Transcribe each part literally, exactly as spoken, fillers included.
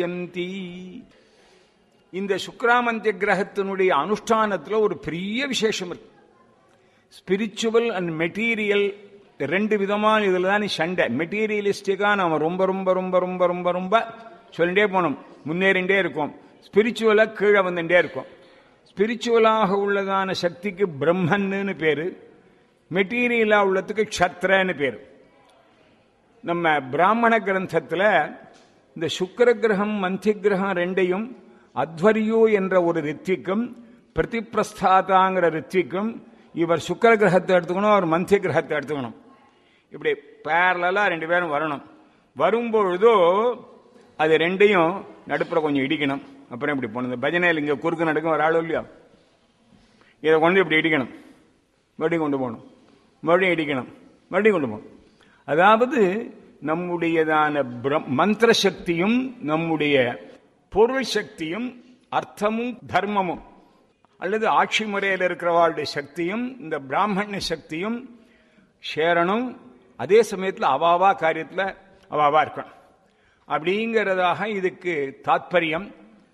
இந்த சுக்ராமந்திய கிரகத்தினுடைய அனுஷ்டானத்தில் ஒரு பெரிய விசேஷம் இருக்கு. ஸ்பிரிச்சுவல் அண்ட் மெட்டீரியல் ரெண்டு விதமான இதுல தான் சண்டை. மெட்டீரியலிஸ்டிக்கா நாம ரொம்ப ரொம்ப ரொம்ப ரொம்ப ரொம்ப ரொம்ப சொல்லிட்டே போனோம், முன்னேறிண்டே இருக்கும். ஸ்பிரிச்சுவலா கீழே வந்துட்டே இருக்கும். ஸ்பிரிச்சுவலாக உள்ளதான சக்திக்கு பிரம்மன்னு பேரு, மெட்டீரியலா உள்ளதுக்கு க்ஷத்ரன்னு பேரு. நம்ம பிராமண கிரந்தத்துல இந்த சுக்கிர கிரகம் மந்தி கிரகம் ரெண்டையும் அத்வரியோ என்ற ஒரு ரித்விக்கும் பிரதிப்பிரஸ்தாதாங்கிற ரித்விக்கும், இவர் சுக்கிர கிரகத்தை எடுத்துக்கணும், அவர் மந்திய கிரகத்தை எடுத்துக்கணும். இப்படி பேரலா ரெண்டு பேரும் வரணும். வரும்பொழுதோ அது ரெண்டையும் நடுப்புற கொஞ்சம் இடிக்கணும். அப்புறம் இப்படி போனது பஜனையில் இங்க குறுக்கு நடக்கும் ஒரு ஆளு இல்லையா, இதை கொண்டு இப்படி இடிக்கணும், மறுபடியும் கொண்டு போகணும், மறுபடியும் இடிக்கணும், மறுபடியும் கொண்டு போகணும். அதாவது நம்முடையதான மந்திர சக்தியும் நம்முடைய பொருள் சக்தியும் அர்த்தமும் தர்மமும் அல்லது ஆட்சி முறையில் இருக்கிறவாளுடைய சக்தியும் இந்த பிராமண சக்தியும் சேரணும். அதே சமயத்தில் அவாவா காரியத்தில் அவாவா இருக்கணும். அப்படிங்கிறதாக இதுக்கு தாத்பரியம்.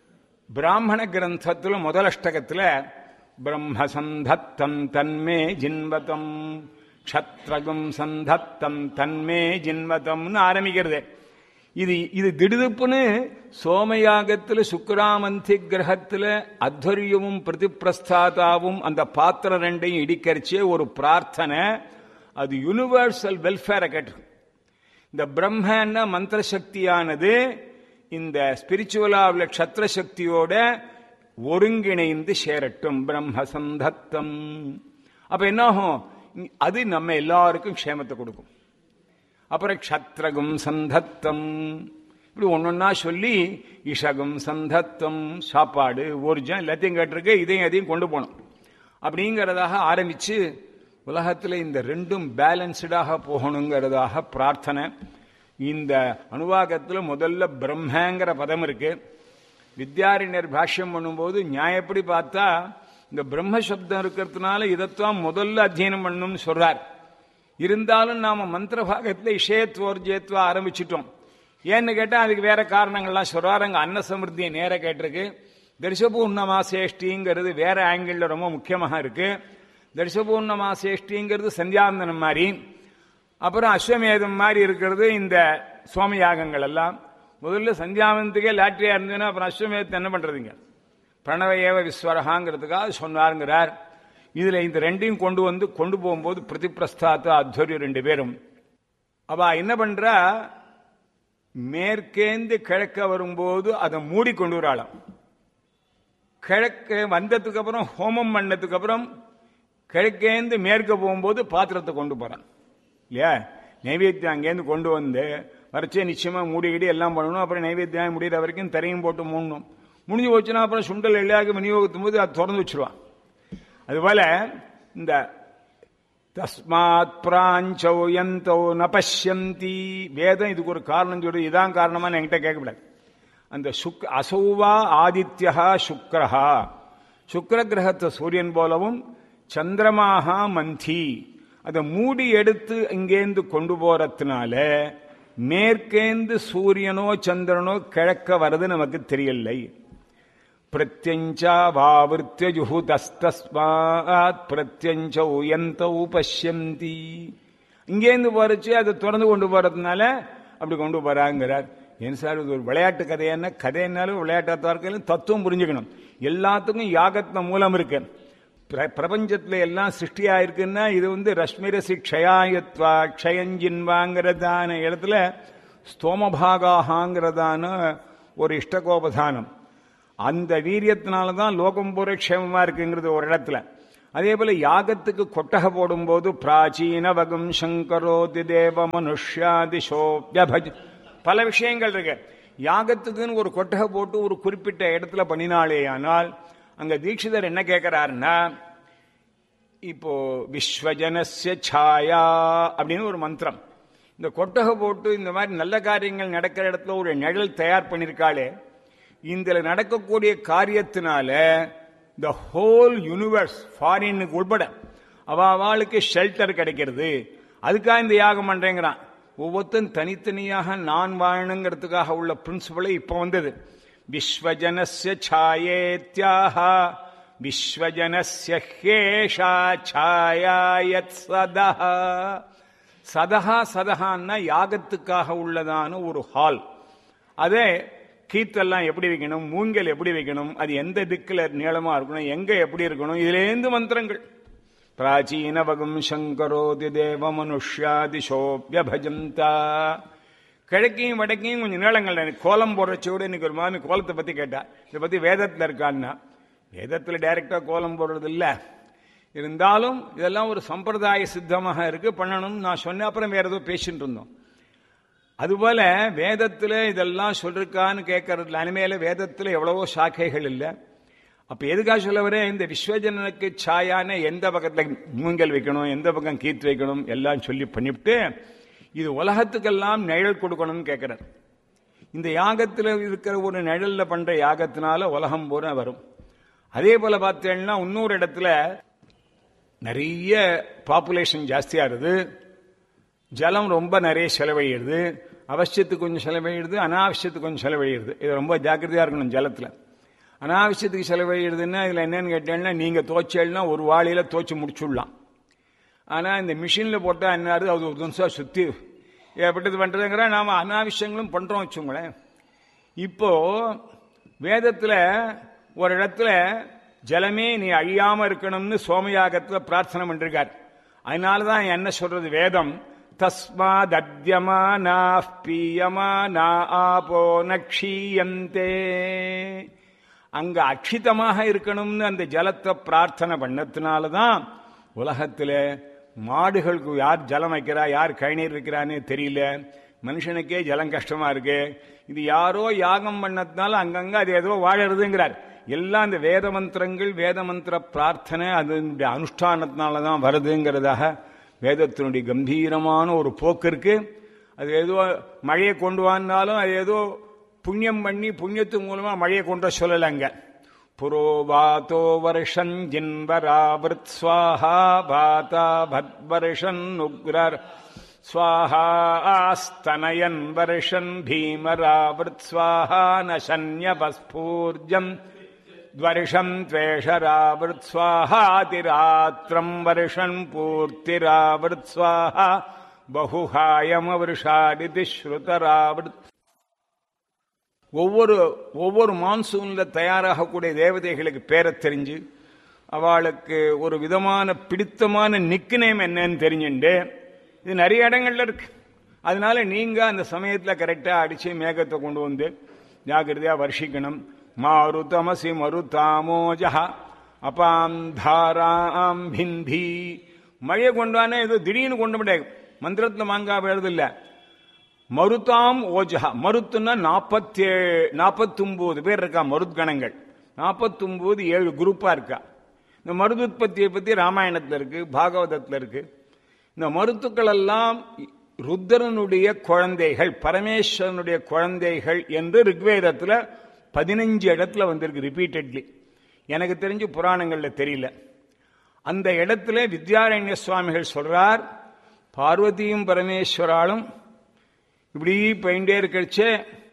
பிராமண கிரந்தத்தில் முதல் அஷ்டகத்தில் பிரம்ம சந்தத்தம் தன்மே ஜின்வதம் க்ஷத்ரகும் சந்தத்தம் தன்மே ஜின்வதம்னு ஆரம்பிக்கிறது. இது இது திடுதுப்புன்னு சோமயாகத்தில் சுக்கிராமந்தி கிரகத்தில் அத்வரியமும் பிரதிப்பிரஸ்தாதாவும் அந்த பாத்திரம் ரெண்டையும் இடிக்கரிச்சே ஒரு பிரார்த்தனை. அது யூனிவர்சல் வெல்ஃபேரை கேட்டு. இந்த பிரம்மன்னா மந்திர சக்தியானது இந்த ஸ்பிரிச்சுவலா உள்ள க்ஷத்ர சக்தியோட ஒருங்கிணைந்து சேரட்டும். பிரம்ம சந்தத்தம். அப்ப என்ன ஆகும்? அது நம்ம எல்லாருக்கும் க்ஷேமத்தை கொடுக்கும். அப்புறம் க்ஷத்ரகும் சந்தத்தம் இப்படி ஒன்னொன்னா சொல்லி இஷகும் சந்தத்தம் சாப்பாடு ஊர்ஜம் எல்லாத்தையும் கேட்டிருக்கு. இதையும் அதையும் கொண்டு போனோம் அப்படிங்கிறதாக ஆரம்பிச்சு உலகத்தில் இந்த ரெண்டும் பேலன்ஸ்டாக போகணுங்கிறதாக பிரார்த்தனை. இந்த அணுவாகத்தில் முதல்ல பிரம்மங்கிற பதம் இருக்கு. வித்யாரண்யர் பாஷ்யம் பண்ணும்போது நியாயப்படி பார்த்தா இந்த பிரம்ம சப்தம் இருக்கிறதுனால இதைத்தான் முதல்ல அத்தியனம் பண்ணணும்னு சொல்றார். இருந்தாலும் நாம மந்திர பாகத்தில் இஷயத்வோர்ஜயத்வா ஆரம்பிச்சிட்டோம். ஏன்னு கேட்டா அதுக்கு வேற காரணங்கள்லாம் சொல்றாரு. அங்க அன்ன சமிருத்தியை நேர கேட்டிருக்கு. தரிசபூர்ணமாசேஷ்டிங்கிறது வேற ஆங்கிள் ரொம்ப முக்கியமாக இருக்கு. தரிசபூர்ணமாசேஷ்டிங்கிறது சந்தியாந்தனம் மாதிரி, அப்புறம் அஸ்வமேதம் மாதிரி இருக்கிறது இந்த சோமயாகங்கள் எல்லாம். முதல்ல சந்தியாவந்தத்துக்கே லாட்ரியா இருந்ததுன்னா அப்புறம் அஸ்வமேதத்தை என்ன பண்றதுங்க? பிரணவ ஏவ விஸ்வரகாங்கிறதுக்காக சொன்னாருங்கிறார். இதுல இந்த ரெண்டையும் கொண்டு வந்து கொண்டு போகும்போது பிரதிப்பிரஸ்தாத்த அத்வரியம் ரெண்டு பேரும் அவ என்ன பண்றா, மேற்கேந்து கிழக்க வரும்போது அதை மூடி கொண்டு வராளாம். கிழக்க வந்ததுக்கு அப்புறம் ஹோமம் பண்ணதுக்கு அப்புறம் கிழக்கேந்து மேற்க போகும்போது பாத்திரத்தை கொண்டு போறான் இல்லையா. நைவேத்தியம் அங்கேருந்து கொண்டு வந்து வரைச்சே நிச்சயமா மூடிக்கிட்டு எல்லாம் பண்ணணும். அப்புறம் நைவேத்தியம் முடிகிற வரைக்கும் தரையும் போட்டு மூடணும். முடிஞ்சு போச்சுன்னா அப்புறம் சுண்டல் எல்லாருக்கும் விநியோகத்தும் போது அது திறந்து வச்சிருவான். அதுபோல இந்த தஸ்மாத் பிராஞ்சோ யந்தோ நபஷ்யந்தி வேதம் இதுக்கு ஒரு காரணம் சொல்லி இதான் காரணமா என்கிட்ட கேட்கக்கூடாது. அந்த சுக் அசௌவா ஆதித்யா சுக்ரஹா, சுக்ர கிரகத்தை சூரியன் போலவும் சந்திரமாகா மந்தி அதை மூடி எடுத்து இங்கேந்து கொண்டு போறதுனால மேற்கேந்து சூரியனோ சந்திரனோ கிழக்க வர்றது நமக்கு தெரியலை. பிரத்யஞ்சா வாவிருத்திய ஜுஹுதஸ்தஸ்மாத் பிரத்யஞ்சௌ யந்தௌ பஷ்யந்தி. இங்கேருந்து போறச்சு அதை திறந்து கொண்டு போறதுனால அப்படி கொண்டு போறாங்கிறார். ஏன் சார் இது ஒரு விளையாட்டு கதையான கதைனாலும் விளையாட்டாக இருக்க தத்துவம் புரிஞ்சுக்கணும். எல்லாத்துக்கும் யாகத்தின் மூலம் இருக்கு. பிரபஞ்சத்துல எல்லாம் சிருஷ்டியா இருக்குன்னா இது வந்து ரஷ்மிரசி க்ஷயாயத்வா க்ஷயஞ்சின்வாங்கிறதான இடத்துல ஸ்தோமபாகாங்கிறதான ஒரு இஷ்டகோபதானம். அந்த வீரியத்தினாலதான் லோகம் பூரா க்ஷேமமா இருக்குங்கிறது ஒரு இடத்துல. அதே போல யாகத்துக்கு கொட்டகை போடும்போது பிராச்சீன வகம் சங்கரோதி தேவ மனுஷ்யாதிஷோப்யபஜ் பல விஷயங்கள் இருக்கு. யாகத்துக்குன்னு ஒரு கொட்டகை போட்டு ஒரு குறிப்பிட்ட இடத்துல பண்ணினாலே ஆனால் அங்க தீட்சிதர் என்ன கேட்கிறாருன்னா, இப்போ விஸ்வஜனஸ்ய சாயா அப்படின்னு ஒரு மந்திரம். இந்த கொட்டகை போட்டு இந்த மாதிரி நல்ல காரியங்கள் நடக்கிற இடத்துல ஒரு நிழல் தயார் பண்ணிருக்காளே, இந்த நடக்கக்கூடிய காரியத்தினால த ஹோல் யூனிவர்ஸ் ஃபாரினுக்கு உட்பட அவளுக்கு ஷெல்டர் கிடைக்கிறது. அதுக்காக இந்த யாகம் பண்றேங்கிறான். ஒவ்வொருத்தரும் தனித்தனியாக நான் வாழணுங்கிறதுக்காக உள்ள பிரின்சிபலை இப்போ வந்தது. விஸ்வஜனஸ்ய சாயேத்யாக விஸ்வஜனஸ்ய ஹேஷா சாயாயத் சதஹ. சதஹா சதஹான்னா யாகத்துக்காக உள்ளதான ஒரு ஹால். அதே கீத்தெல்லாம் எப்படி வைக்கணும், மூங்கல் எப்படி வைக்கணும், அது எந்த திக்கில் நீளமா இருக்கணும், எங்க எப்படி இருக்கணும், இதுலேருந்து மந்திரங்கள். பிராச்சீன வகம் சங்கரோதி தேவ மனுஷ்யாதிசோபியபஜந்தா. கிழக்கையும் வடக்கையும் கொஞ்சம் நீளங்கள். கோலம் போடுறச்சோடு இன்னைக்கு ஒரு மாமி கோலத்தை பத்தி கேட்டா, இதை பத்தி வேதத்தில் இருக்கான்னா, வேதத்தில் டைரக்டா கோலம் போடுறது இல்லை, இருந்தாலும் இதெல்லாம் ஒரு சம்பிரதாய சித்தமாக இருக்கு, பண்ணணும் நான் சொன்னேன். அப்புறம் வேற ஏதோ பேசிட்டு இருந்தோம். அதுபோல வேதத்துல இதெல்லாம் சொல்லிருக்கான்னு கேட்கறதுல அனிமேல வேதத்துல எவ்வளவோ சாக்கைகள் இல்லை. அப்ப எதுக்காக சொல்ல வர, இந்த விஸ்வஜனனுக்கு சாயான எந்த பக்கத்துல மூங்கல் வைக்கணும், எந்த பக்கம் கீத்து வைக்கணும் எல்லாம் சொல்லி பண்ணிவிட்டு இது உலகத்துக்கெல்லாம் நிழல் கொடுக்கணும்னு கேட்கிறார். இந்த யாகத்துல இருக்கிற ஒரு நிழல்ல பண்ற யாகத்தினால உலகம் பூரா வரும். அதே போல பார்த்தேன்னா இன்னொரு இடத்துல நிறைய பாப்புலேஷன் ஜாஸ்தியா இருது, ஜலம் ரொம்ப நிறைய செலவழிடுது, அவசியத்துக்கு கொஞ்சம் செலவழிடுது, அனாவசியத்துக்கு கொஞ்சம் செலவழிடுது. இது ரொம்ப ஜாக்கிரதையா இருக்கணும். ஜலத்துல அனாவசியத்துக்கு செலவழிடுதுன்னா இதுல என்னன்னு கேட்டேன்னா, நீங்க தோச்சேன்னா ஒரு வாளியில தோச்சு முடிச்சுடலாம். ஆனா இந்த மிஷின்ல போட்டா என்ன அது ஒரு நிமிஷம் சுத்தி எப்படிது பண்றதுங்கிற நாம அனாவசியங்களும் பண்றோம் வச்சுங்களேன். இப்போ வேதத்துல ஒரு இடத்துல ஜலமே நீ அழியாம இருக்கணும்னு சோமயாகத்துல பிரார்த்தனை பண்ணிருக்கார். அதனாலதான் என்ன சொல்றது வேதம், தஸ்மாத் அத்யமானா பீயமானா ஆபோ நக்ஷீயந்தே. அங்க அக்ஷிதமாக இருக்கணும்னு அந்த ஜலத்தை பிரார்த்தனை பண்ணதுனாலதான் உலகத்துல மாடுகளுக்கு யார் ஜலம் வைக்கிறா, யார் கழிநீர் வைக்கிறான்னு தெரியல, மனுஷனுக்கே ஜலம் கஷ்டமா இருக்கு. இது யாரோ யாகம் பண்ணதுனால அங்கங்க அது ஏதோ வாழறதுங்கிறார். எல்லாம் இந்த வேத மந்திரங்கள், வேத மந்திர பிரார்த்தனை அதனுடைய அனுஷ்டானத்தினாலதான் வருதுங்கிறதாக வேதத்தினுடைய கம்பீரமான ஒரு போக்கு இருக்கு. அது ஏதோ மழையை கொண்டு வந்தாலும் அது ஏதோ புண்ணியம் பண்ணி புண்ணியத்து மூலமா மழையை கொண்டு சொல்லலங்க. புரோபாத்தோ வருஷன் ஜின்வராவிருத் ஸ்வாஹா பாதா பத்வர்ஷன் உக்ரர் ஸ்வாஹா ஆஸ்தனயன் வருஷன் பீமராவிருத் ஸ்வாஹா நசன்யபஸ்பூர்ஜம் வருஷம் துவேஷராவிருத் ஸ்வாஹாதிராத்திரம் வருஷன் பூர்த்திராவிருத் ஸ்வாஹா பகுஹாயமவருஷாடிதி ஸ்ருதராவிருத். ஒவ்வொரு ஒவ்வொரு மான்சூன்ல தயாராகக்கூடிய தேவதைகளுக்கு பேரை தெரிஞ்சு அவளுக்கு ஒரு விதமான பிடித்தமான நிக்கு நேம் என்னன்னு தெரிஞ்சுண்டு இது நிறைய இடங்கள்ல இருக்கு. அதனால நீங்க அந்த சமயத்துல கரெக்டா அடிச்சு மேகத்தை கொண்டு வந்து ஜாகிரதையா வர்ஷிக்கணும். மாருதமசி மருதாமோஜா அபாம் தாராம் பிந்தி. மழையை கொண்டானே ஏதோ திடீர்னு கொண்டு முடியாது, மந்திரத்துல மாங்கா எழுது இல்ல. மருதாம் ஓஜா, மருத்துன்னா நாற்பத்தி ஏழு நாற்பத்தி ஒன்பது பேர் இருக்கா மருத்கணங்கள். நாற்பத்தி ஒன்பது ஏழு குரூப்பா இருக்கா. இந்த மருதுத்பத்தியை பத்தி ராமாயணத்துல இருக்கு, பாகவதத்துல இருக்கு. இந்த மருத்துக்கள் எல்லாம் ருத்ரனுடைய குழந்தைகள், பரமேஸ்வரனுடைய குழந்தைகள் என்று ரிக்வேதத்துல பதினஞ்சு இடத்துல வந்திருக்கு ரிப்பீட்டட்லி. எனக்கு தெரிஞ்சு புராணங்கள்ல தெரியல. அந்த இடத்துல வித்யாரண்ய சுவாமிகள் சொல்றார், பார்வதியும் பரமேஸ்வராலும் இப்படி போயிட்டே இருக்கச்சே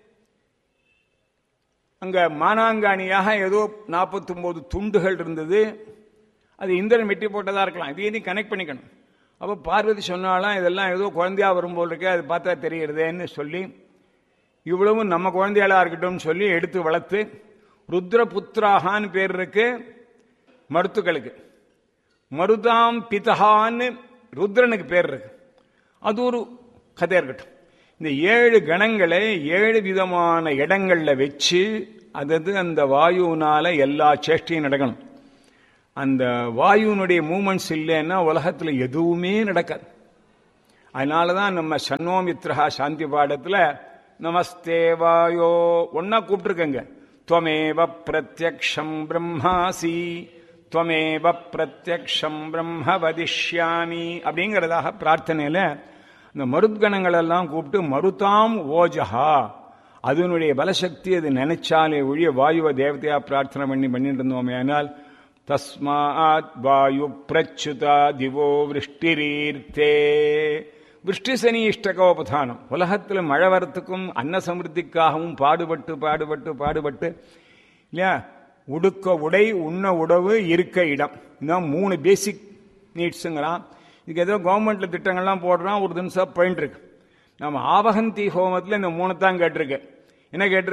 அங்க மானாங்காணியாக ஏதோ நாற்பத்தி ஒன்பது துண்டுகள் இருந்தது. அது இந்திரன் வெட்டி போட்டதா இருக்கலாம், இதையும் கனெக்ட் பண்ணிக்கணும். அப்போ பார்வதி சொன்னாலாம் இதெல்லாம் ஏதோ குழந்தையா வரும்போது இருக்கு, அது பார்த்தா தெரிகிறதேன்னு சொல்லி இவ்வளவும் நம்ம குழந்தைகளா இருக்கட்டும் சொல்லி எடுத்து வளர்த்து ருத்ரபுத்திராகான்னு பேர் இருக்கு மருத்துக்களுக்கு. மருதாம் பிதஹான்னு ருத்ரனுக்கு பேர் இருக்கு. அது ஒரு கதை இருக்கட்டும். இந்த ஏழு கணங்களை ஏழு விதமான இடங்கள்ல வச்சு அதாவது அந்த வாயுனால எல்லா சேஷ்டையும் நடக்கணும். அந்த வாயுனுடைய மூமெண்ட்ஸ் இல்லைன்னா உலகத்துல எதுவுமே நடக்காது. அதனாலதான் நம்ம சன்னோமித்ரஹா சாந்தி பாடத்துல நமஸ்தே வாயோ ஒன்னா கூப்பிட்டுருக்கங்க. துவமேவ பிரத்யக்ஷம் பிரம்மாசி துவமேவ பிரத்யக்ஷம் பிரம்ம வதிஷ்யாமி அப்படிங்கிறதாக பிரார்த்தனையில இந்த மருத்கணங்கள் எல்லாம் கூப்பிட்டு மருதாம் ஓஜஹா, அதனுடைய பலசக்தி அது நினைச்சாலே ஒழிய வாயுவ தேவதையா பிரார்த்தனை பண்ணி பண்ணிட்டு இருந்தோமே. ஆனால் தஸ்மாத் வாயு பிரச்சுதா திவோ விருஷ்டிரீர்த்தே, விஷ்டிசனி இஷ்டகோபதானம், உலகத்தில் மழை வரத்துக்கும் அன்ன சமிருத்திக்காகவும் பாடுபட்டு பாடுபட்டு பாடுபட்டு இல்லையா, உடுக்க உடை, உண்ண உணவு, இருக்க இடம், இதான் மூணு பேசிக் நீட்ஸுங்கிறான். இதுக்கு ஏதோ கவர்மெண்ட்ல திட்டங்கள்லாம் போடுறான், ஒரு தினசா போயிட்டு இருக்கு. நம்ம ஆவகந்தி ஹோமத்தில் இந்த மூணு தான் கேட்டிருக்கு. என்ன கேட்டிருக்கு?